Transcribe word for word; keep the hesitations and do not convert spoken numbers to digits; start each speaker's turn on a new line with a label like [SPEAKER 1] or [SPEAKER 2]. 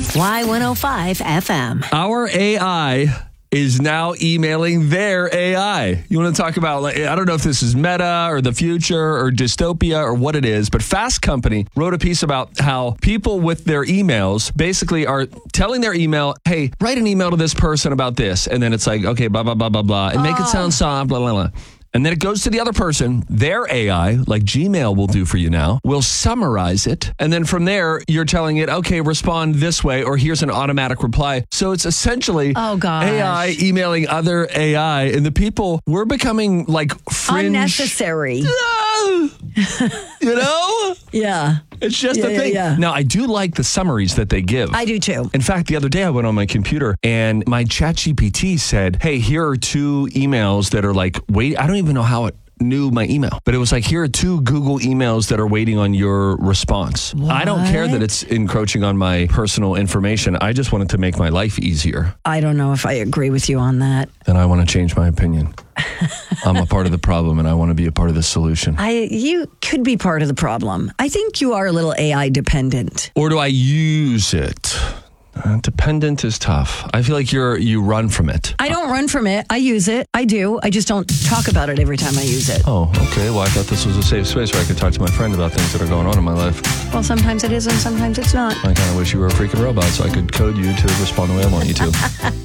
[SPEAKER 1] Y one oh five F M.
[SPEAKER 2] Our A I is now emailing their A I. You want to talk about, like, I don't know if this is meta or the future or dystopia or what it is, but Fast Company wrote a piece about how people with their emails basically are telling their email, hey, write an email to this person about this. And then it's like, okay, blah, blah, blah, blah, blah. And make it sound soft, blah, blah, blah. And then it goes to the other person. Their A I, like Gmail will do for you now, will summarize it. And then from there, you're telling it, okay, respond this way, or here's an automatic reply. So it's essentially
[SPEAKER 1] Oh, gosh.
[SPEAKER 2] A I emailing other A I. And the people, we're becoming like fringe.
[SPEAKER 1] Unnecessary.
[SPEAKER 2] You know?
[SPEAKER 1] Yeah.
[SPEAKER 2] It's just
[SPEAKER 1] Yeah,
[SPEAKER 2] a
[SPEAKER 1] yeah,
[SPEAKER 2] thing.
[SPEAKER 1] yeah.
[SPEAKER 2] Now, I do like the summaries that they give.
[SPEAKER 1] I do too.
[SPEAKER 2] In fact, the other day I went on my computer and my ChatGPT said, hey, here are two emails that are like, wait, I don't even know how it knew my email, but it was like, here are two Google emails that are waiting on your response.
[SPEAKER 1] What?
[SPEAKER 2] I don't care that it's encroaching on my personal information. I just wanted to make my life easier.
[SPEAKER 1] I don't know if I agree with you on that.
[SPEAKER 2] And I want to change my opinion. I'm a part of the problem and I want to be a part of the solution.
[SPEAKER 1] I you could be part of the problem. I think you are a little A I dependent.
[SPEAKER 2] Or do I use it? Uh, dependent is tough. I feel like you're you run from it.
[SPEAKER 1] I don't run from it. I use it. I do. I just don't talk about it every time I use it.
[SPEAKER 2] Oh, okay. Well, I thought this was a safe space where I could talk to my friend about things that are going on in my life.
[SPEAKER 1] Well, sometimes it is and sometimes it's not.
[SPEAKER 2] I kind of wish you were a freaking robot so I could code you to respond the way I want you to.